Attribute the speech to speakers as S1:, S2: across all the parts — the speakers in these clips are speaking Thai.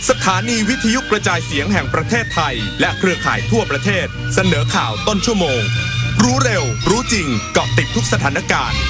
S1: สถานีวิทยุกระจายเสียงแห่งประเทศไทยและเครือข่ายทั่วประเทศเสนอข่าวต้นชั่วโมงรู้เร็วรู้จริงเกาะติดทุกสถานการณ์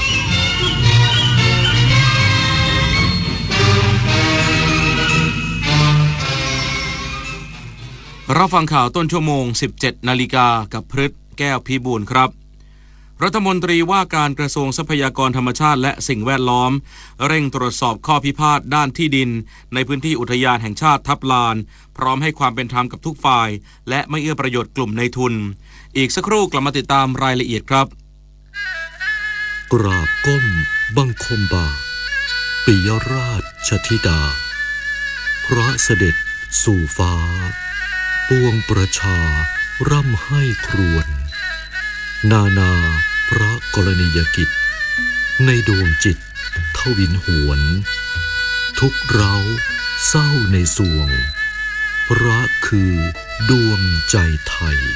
S2: รับฟังข่าวต้นชั่วโมง 17 นาฬิกากับพฤทธิ์แก้วพิบูลครับรัฐมนตรีว่าการกระทรวงทรัพยากรธรรมชาติและสิ่งแวดล้อมเร่งตรวจสอบข้อพิพาทด้านที่ดินในพื้นที่อุทยานแห่งชาติทับลานพร้อมให้ความเป็นธรรมกับทุกฝ่ายและไม่เอื้อประโยชน์กลุ่มในทุนอีกสักครู่กลับมาติดตามรายละเอียดครับ
S3: กราบก้มบังคมบาทปิยราชธิดาพระเสด็จสู่ฟ้าปวงประชาร่ำให้ครวญนาพระกรณียกิจในดวงจิตทวินหวนทุกเร้าเศร้าในสวงพระคือดวงใจไทย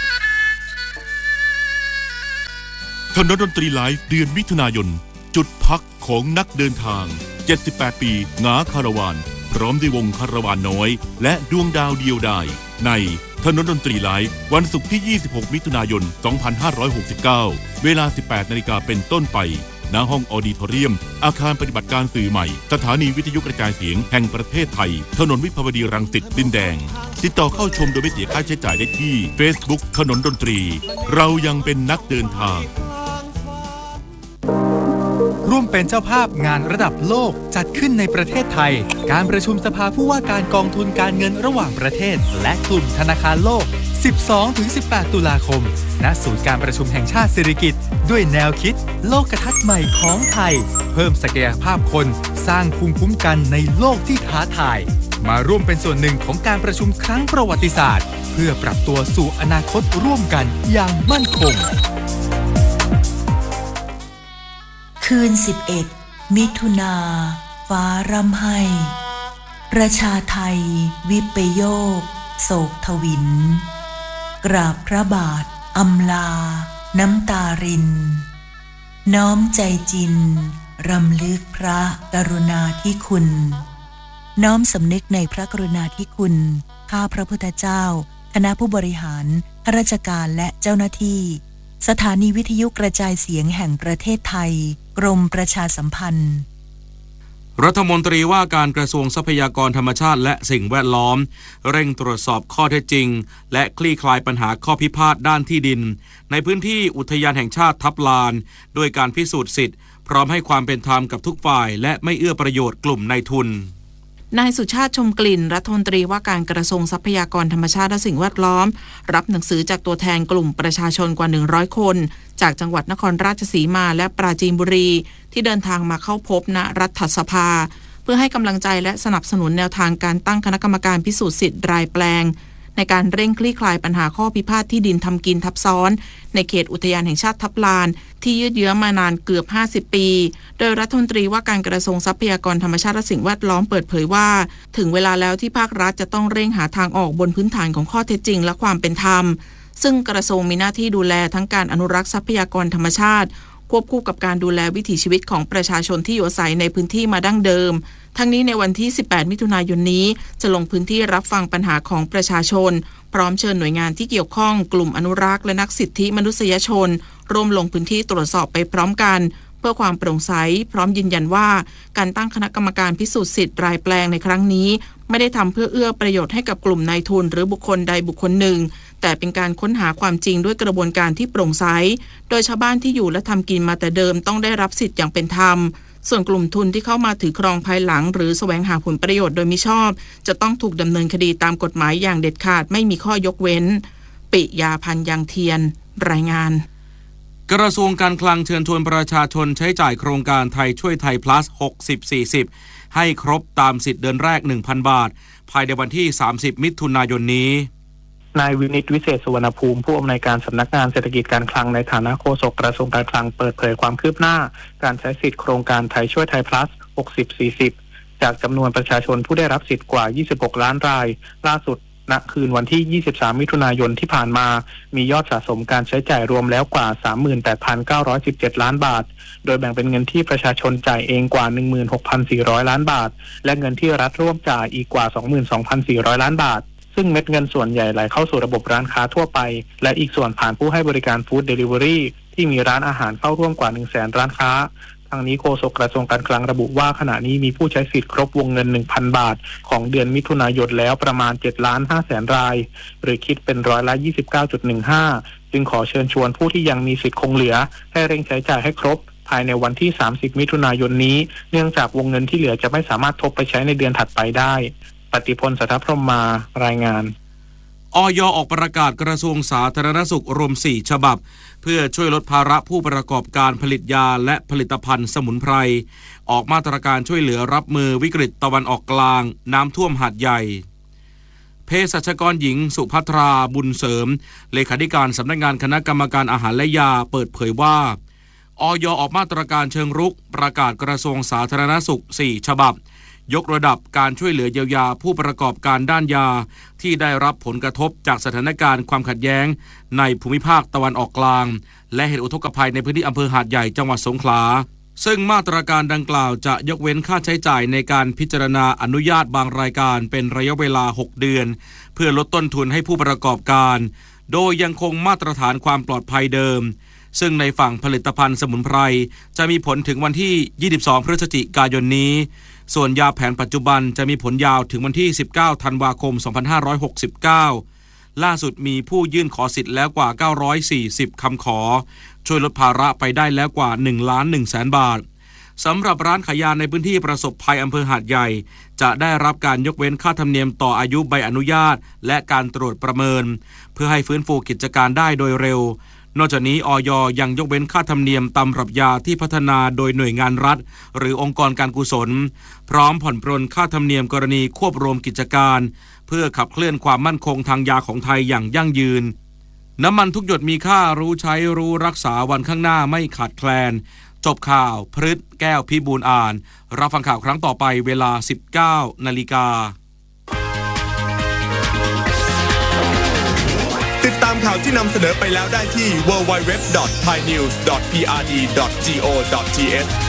S4: ถนนดนตรีไลฟ์เดือนมิถุนายนจุดพักของนักเดินทาง78ปีงาคาราวานพร้อมด้วยวงคาราวานน้อยและดวงดาวเดียวดายในถนนดนตรีไลฟ์วันศุกร์ที่26มิถุนายน2569เวลา 18 นาฬิกาเป็นต้นไปณห้องออดิทอเรียมอาคารปฏิบัติการสื่อใหม่สถานีวิทยุกระจายเสียงแห่งประเทศไทยถนนวิภาวดีรังสิตดินแดงติดต่อเข้าชมโดยไม่เสียค่าใช้จ่ายได้ที่ Facebook ถนนดนตรีเรายังเป็นนักเดินทาง
S5: ร่วมเป็นเจ้าภาพงานระดับโลกจัดขึ้นในประเทศไทยการประชุมสภาผู้ว่าการกองทุนการเงินระหว่างประเทศและกลุ่มธนาคารโลก 12-18 ตุลาคมณศูนย์การประชุมแห่งชาติสิริกิติ์ด้วยแนวคิดโลกทัศน์ใหม่ของไทยเพิ่มศักยภาพคนสร้างภูมิคุ้มกันในโลกที่ท้าทายมาร่วมเป็นส่วนหนึ่งของการประชุมครั้งประวัติศาสตร์เพื่อปรับตัวสู่อนาคตร่วมกันอย่างมั่นคง
S6: คืน11มิถุนาฟ้าร่ำไห้ประชาไทยวิปโยคโศกทวินกราบพระบาทอำลาน้ำตารินน้อมใจจินรำลึกพระกรุณาธิคุณน้อมสำนึกในพระกรุณาธิคุณข้าพระพุทธเจ้าคณะผู้บริหารข้าราชการและเจ้าหน้าที่สถานีวิทยุกระจายเสียงแห่งประเทศไทยกรมประชาสัมพันธ์
S2: รัฐมนตรีว่าการกระทรวงทรัพยากรธรรมชาติและสิ่งแวดล้อมเร่งตรวจสอบข้อเท็จจริงและคลี่คลายปัญหาข้อพิพาทด้านที่ดินในพื้นที่อุทยานแห่งชาติทับลานด้วยการพิสูจน์สิทธิ์พร้อมให้ความเป็นธรรมกับทุกฝ่ายและไม่เอื้อประโยชน์กลุ่มนายทุน
S7: นายสุชาติชมกลิ่นรัฐมนตรีว่าการกระทรวงทรัพยากรธรรมชาติและสิ่งแวดล้อมรับหนังสือจากตัวแทนกลุ่มประชาชนกว่า100คนจากจังหวัดนครราชสีมาและปราจีนบุรีที่เดินทางมาเข้าพบณรัฐสภาเพื่อให้กำลังใจและสนับสนุนแนวทางการตั้งคณะกรรมการพิสูจน์สิทธิ์รายแปลงในการเร่งคลี่คลายปัญหาข้อพิพาทที่ดินทำกินทับซ้อนในเขตอุทยานแห่งชาติทับลานที่ยืดเยื้อมานานเกือบ50ปีโดยรัฐมนตรีว่าการกระทรวงทรัพยากรธรรมชาติและสิ่งแวดล้อมเปิดเผยว่าถึงเวลาแล้วที่ภาครัฐจะต้องเร่งหาทางออกบนพื้นฐานของข้อเท็จจริงและความเป็นธรรมซึ่งกระทรวงมีหน้าที่ดูแลทั้งการอนุรักษ์ทรัพยากรธรรมชาติควบคู่กับการดูแลวิถีชีวิตของประชาชนที่อยู่อาศัยในพื้นที่มาดั้งเดิมทั้งนี้ในวันที่18มิถุนายนนี้จะลงพื้นที่รับฟังปัญหาของประชาชนพร้อมเชิญหน่วยงานที่เกี่ยวข้องกลุ่มอนุรักษ์และนักสิทธิมนุษยชนร่วมลงพื้นที่ตรวจสอบไปพร้อมกันเพื่อความโปร่งใสพร้อมยืนยันว่าการตั้งคณะกรรมการพิสูจน์สิทธิ์รายแปลงในครั้งนี้ไม่ได้ทำเพื่อเอื้อประโยชน์ให้กับกลุ่มนายทุนหรือบุคคลใดบุคคลหนึ่งแต่เป็นการค้นหาความจริงด้วยกระบวนการที่โปร่งใสโดยชาวบ้านที่อยู่และทำกินมาแต่เดิมต้องได้รับสิทธิ์อย่างเป็นธรรมส่วนกลุ่มทุนที่เข้ามาถือครองภายหลังหรือแสวงหาผลประโยชน์โดยมิชอบจะต้องถูกดำเนินคดีตามกฎหมายอย่างเด็ดขาดไม่มีข้อยกเว้นปิยาพันธ์ยังเทียนรายงาน
S2: กระทรวงการคลังเชิญชวนประชาชนใช้จ่ายโครงการไทยช่วยไทย plus 60-40 ให้ครบตามสิทธิ์เดือนแรก 1,000 บาทภายในวันที่30มิถุนายนนี้
S8: นายวินิตวิเศษสุวรรณภูมิผู้อำนวยการสำนักงานเศรษฐกิจการคลังในฐานะโฆษกกระทรวงการคลังเปิดเผยความคืบหน้าการใช้สิทธิโครงการไทยช่วยไทย plus 60-40 จากจำนวนประชาชนผู้ได้รับสิทธิ์กว่า26ล้านรายล่าสุดณคืนวันที่ 23 มิถุนายนที่ผ่านมามียอดสะสมการใช้จ่ายรวมแล้วกว่า 38,917 ล้านบาทโดยแบ่งเป็นเงินที่ประชาชนจ่ายเองกว่า 16,400 ล้านบาทและเงินที่รัฐร่วมจ่ายอีกกว่า 22,400 ล้านบาทซึ่งเม็ดเงินส่วนใหญ่ไหลเข้าสู่ระบบร้านค้าทั่วไปและอีกส่วนผ่านผู้ให้บริการฟู้ดเดลิเวอรี่ที่มีร้านอาหารเข้าร่วมกว่า 100,000 ร้านค้าทางนี้โฆษกกระทรวงการคลังระบุว่าขณะนี้มีผู้ใช้สิทธิ์ครบวงเงิน 1,000 บาทของเดือนมิถุนายนแล้วประมาณ 7,500,000 รายหรือคิดเป็น29.15% จึงขอเชิญชวนผู้ที่ยังมีสิทธิ์คงเหลือให้เร่งใช้จ่ายให้ครบภายในวันที่ 30 มิถุนายนนี้เนื่องจากวงเงินที่เหลือจะไม่สามารถทบไปใช้ในเดือนถัดไปได้ปฏิพล สัทธพรหมารายงาน
S2: อย.ออกประกาศกระทรวงสาธารณสุขรวม4ฉบับเพื่อช่วยลดภาระผู้ประกอบการผลิตยาและผลิตภัณฑ์สมุนไพรออกมาตรการช่วยเหลือรับมือวิกฤตตะวันออกกลางน้ำท่วมหาดใหญ่เภสัชกรหญิงสุภัทราบุญเสริมเลขาธิการสำนักงานคณะกรรมการอาหารและยาเปิดเผยว่าอย.ออกมาตรการเชิงรุกประกาศกระทรวงสาธารณสุข4ฉบับยกระดับการช่วยเหลือเยียวยาผู้ประกอบการด้านยาที่ได้รับผลกระทบจากสถานการณ์ความขัดแย้งในภูมิภาคตะวันออกกลางและเหตุอุทกภัยในพื้นที่อำเภอหาดใหญ่จังหวัดสงขลาซึ่งมาตรการดังกล่าวจะยกเว้นค่าใช้จ่ายในการพิจารณาอนุญาตบางรายการเป็นระยะเวลา6 เดือนเพื่อลดต้นทุนให้ผู้ประกอบการโดยยังคงมาตรฐานความปลอดภัยเดิมซึ่งในฝั่งผลิตภัณฑ์สมุนไพรจะมีผลถึงวันที่ 22 พฤศจิกายนนี้ส่วนยาแผนปัจจุบันจะมีผลยาวถึงวันที่ 19 ธันวาคม 2569 ล่าสุดมีผู้ยื่นขอสิทธิ์แล้วกว่า 940 คำขอช่วยลดภาระไปได้แล้วกว่า 1,100,000 บาทสำหรับร้านขายยาในพื้นที่ประสบภัยอำเภอหาดใหญ่จะได้รับการยกเว้นค่าธรรมเนียมต่ออายุใบอนุญาตและการตรวจประเมินเพื่อให้ฟื้นฟูกิจการได้โดยเร็วนอกจากนี้อย.ยังยกเว้นค่าธรรมเนียมตำรับยาที่พัฒนาโดยหน่วยงานรัฐหรือองค์กรการกุศลพร้อมผ่อนปรนค่าธรรมเนียมกรณีควบรวมกิจการเพื่อขับเคลื่อนความมั่นคงทางยาของไทยอย่างยั่งยืนน้ำมันทุกหยดมีค่ารู้ใช้รู้รักษาวันข้างหน้าไม่ขาดแคลนจบข่าวพฤษแก้วพิบูลอ่านรับฟังข่าวครั้งต่อไปเวลา 19 นาฬิกา
S1: ติดตามข่าวที่นำเสนอไปแล้วได้ที่ www.thainews.prd.go.th